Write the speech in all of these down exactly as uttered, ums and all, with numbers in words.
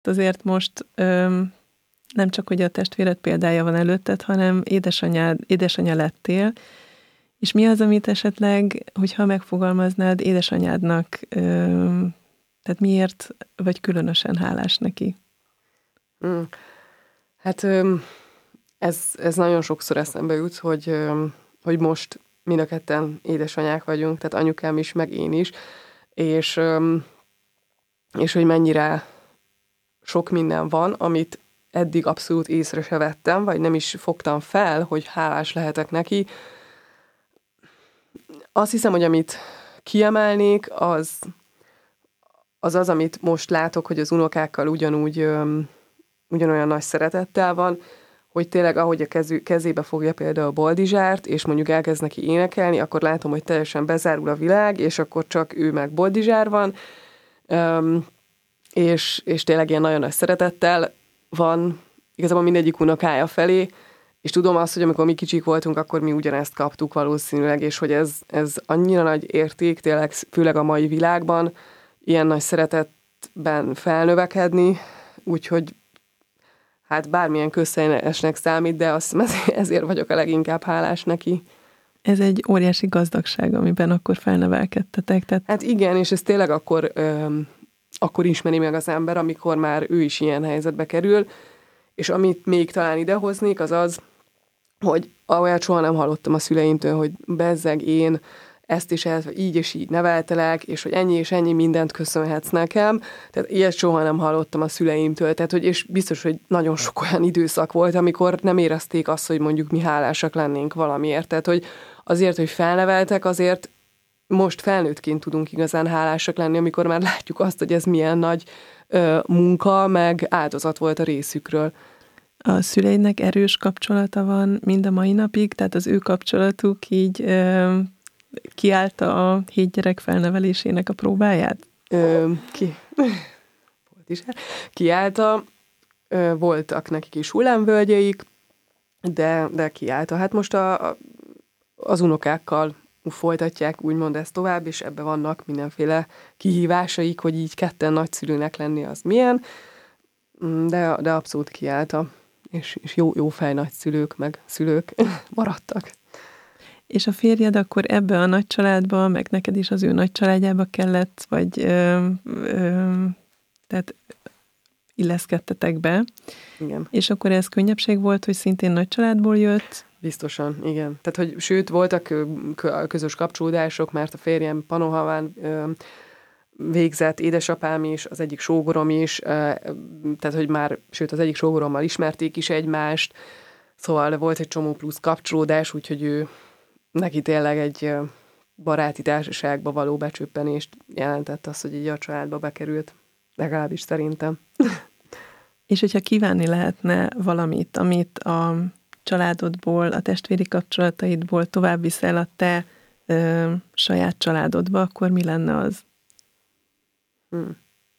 azért most öm, nem csak, hogy a testvéred példája van előtted, hanem édesanyád, édesanya lettél, és mi az, amit esetleg, hogyha megfogalmaznád édesanyádnak, öm, tehát miért vagy különösen hálás neki? Mm. Hát öm, ez, ez nagyon sokszor eszembe jut, hogy, öm, hogy most mind a ketten édesanyák vagyunk, tehát anyukám is, meg én is, és, öm, és hogy mennyire sok minden van, amit eddig abszolút észre se vettem, vagy nem is fogtam fel, hogy hálás lehetek neki. Azt hiszem, hogy amit kiemelnék, az az, az amit most látok, hogy az unokákkal ugyanúgy, öm, ugyanolyan nagy szeretettel van, hogy tényleg ahogy a kezű, kezébe fogja például a boldizsárt, és mondjuk elkezd neki énekelni, akkor látom, hogy teljesen bezárul a világ, és akkor csak ő meg boldizsár van, öm, és, és tényleg ilyen nagyon nagy szeretettel van igazából mindegyik unokája felé, és tudom azt, hogy amikor mi kicsik voltunk, akkor mi ugyanezt kaptuk valószínűleg, és hogy ez, ez annyira nagy érték, tényleg főleg a mai világban, ilyen nagy szeretetben felnövekedni, úgyhogy hát bármilyen közszerűesnek számít, de azt ezért vagyok a leginkább hálás neki. Ez egy óriási gazdagság, amiben akkor felnevelkedtetek. Tehát... Hát igen, és ez tényleg akkor, öm, akkor ismeri meg az ember, amikor már ő is ilyen helyzetbe kerül, és amit még talán idehoznék, az az, hogy olyat soha nem hallottam a szüleimtől, hogy bezzeg én ezt is ezt, így és így neveltelek, és hogy ennyi és ennyi mindent köszönhetsz nekem. Tehát ilyet soha nem hallottam a szüleimtől. Tehát, hogy és biztos, hogy nagyon sok olyan időszak volt, amikor nem érezték azt, hogy mondjuk mi hálásak lennénk valamiért. Tehát, hogy azért, hogy felneveltek, azért most felnőttként tudunk igazán hálásak lenni, amikor már látjuk azt, hogy ez milyen nagy ö, munka, meg áldozat volt a részükről. A szüleidnek erős kapcsolata van mind a mai napig, tehát az ő kapcsolatuk így ö, kiállta a hét gyerek felnevelésének a próbáját? Ö, ki? Volt is. Kiállta, ö, voltak nekik is hullámvölgyeik, de, de kiállta. Hát most a, a, az unokákkal folytatják úgymond ezt tovább, és ebben vannak mindenféle kihívásaik, hogy így ketten nagyszülőnek lenni az milyen, de, de abszolút kiállta, és, és jó, jó fej nagyszülők, meg szülők maradtak. És a férjed akkor ebbe a nagy családba, meg neked is az ő nagy családjába kellett, vagy ö, ö, tehát illeszkedtetek be. Igen. És akkor ez könnyebbség volt, hogy szintén nagy családból jött? Biztosan, igen. Tehát, hogy sőt, voltak közös kapcsolódások, mert a férjem Panohaván végzett, édesapám is, az egyik sógorom is, tehát, hogy már, sőt, az egyik sógorommal ismerték is egymást, szóval volt egy csomó plusz kapcsolódás, úgyhogy ő neki tényleg egy baráti társaságba való becsöppenést jelentett az, hogy így a családba bekerült, legalábbis szerintem. És hogyha kívánni lehetne valamit, amit a családodból, a testvéri kapcsolataidból tovább viszel a te ö, saját családodba, akkor mi lenne az? Hmm.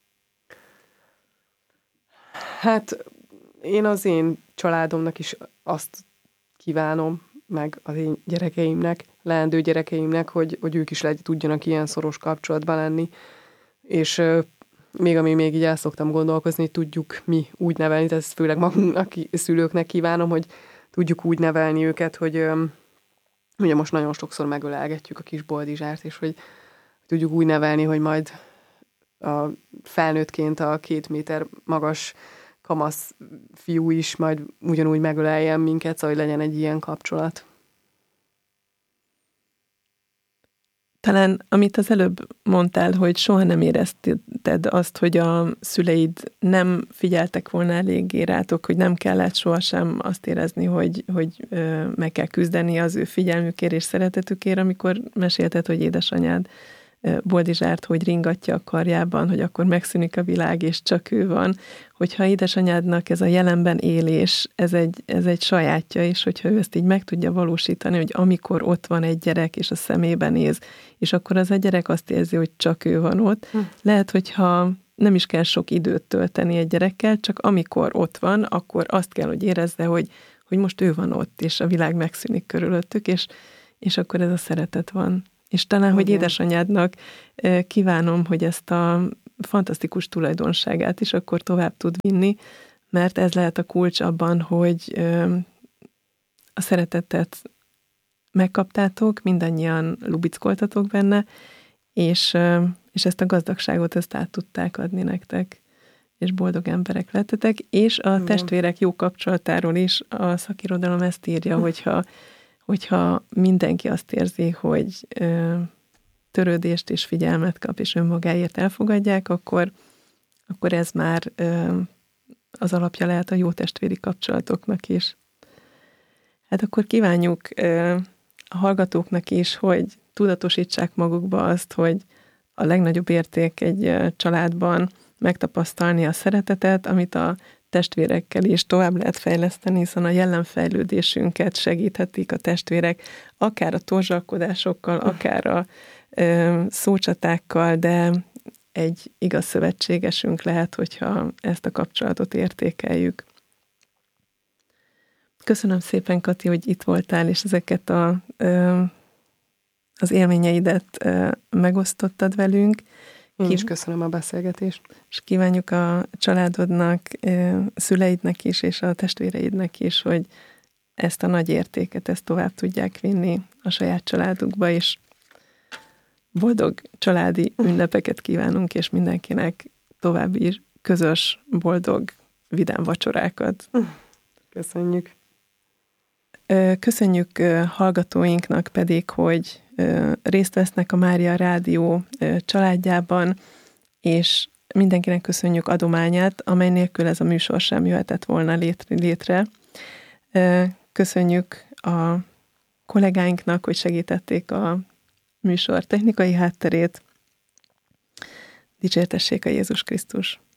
Hát én az én családomnak is azt kívánom, meg az én gyerekeimnek, leendő gyerekeimnek, hogy, hogy ők is legy, tudjanak ilyen szoros kapcsolatban lenni. És euh, még ami még így el szoktam gondolkozni, hogy tudjuk mi úgy nevelni, tehát ezt főleg magunknak, szülőknek kívánom, hogy tudjuk úgy nevelni őket, hogy euh, ugye most nagyon sokszor megölelgetjük a kis boldizsárt, és hogy tudjuk úgy nevelni, hogy majd a felnőttként a két méter magas kamasz fiú is majd ugyanúgy megöleljen minket, szóval hogy legyen egy ilyen kapcsolat. Talán, amit az előbb mondtál, hogy soha nem érezted azt, hogy a szüleid nem figyeltek volna eléggé rátok, hogy nem kellett sohasem azt érezni, hogy, hogy ö, meg kell küzdeni az ő figyelmükért és szeretetükért, amikor mesélted, hogy édesanyád Boldizsárt, hogy ringatja a karjában, hogy akkor megszűnik a világ, és csak ő van. Hogyha édesanyádnak ez a jelenben élés, ez egy, ez egy sajátja, és hogyha ő ezt így meg tudja valósítani, hogy amikor ott van egy gyerek, és a szemébe néz, és akkor az a gyerek azt érzi, hogy csak ő van ott. Hm. Lehet, hogyha nem is kell sok időt tölteni egy gyerekkel, csak amikor ott van, akkor azt kell, hogy érezze, hogy, hogy most ő van ott, és a világ megszűnik körülöttük, és, és akkor ez a szeretet van. És talán, hogy édesanyádnak kívánom, hogy ezt a fantasztikus tulajdonságát is akkor tovább tud vinni, mert ez lehet a kulcs abban, hogy a szeretetet megkaptátok, mindannyian lubickoltatok benne, és, és ezt a gazdagságot ezt át tudták adni nektek, és boldog emberek lettetek, és a Igen. testvérek jó kapcsolatáról is a szakirodalom ezt írja, hogyha, hogyha mindenki azt érzi, hogy törődést és figyelmet kap, és önmagáért elfogadják, akkor, akkor ez már az alapja lehet a jó testvéri kapcsolatoknak is. Hát akkor kívánjuk a hallgatóknak is, hogy tudatosítsák magukba azt, hogy a legnagyobb érték egy családban megtapasztalni a szeretetet, amit a testvérekkel is tovább lehet fejleszteni, hiszen a jellemfejlődésünket segíthetik a testvérek, akár a torzsalkodásokkal, akár a ö, szócsatákkal, de egy igaz szövetségesünk lehet, hogyha ezt a kapcsolatot értékeljük. Köszönöm szépen, Kati, hogy itt voltál, és ezeket a, ö, az élményeidet ö, megosztottad velünk. Én is köszönöm a beszélgetést. És kívánjuk a családodnak, szüleidnek is, és a testvéreidnek is, hogy ezt a nagy értéket, ezt tovább tudják vinni a saját családukba, és boldog családi ünnepeket kívánunk, és mindenkinek további közös, boldog, vidám vacsorákat. Köszönjük. Köszönjük hallgatóinknak pedig, hogy részt vesznek a Mária Rádió családjában, és mindenkinek köszönjük adományát, amely nélkül ez a műsor sem jöhetett volna létre. Köszönjük a kollégáinknak, hogy segítették a műsor technikai hátterét. Dicsértessék a Jézus Krisztus!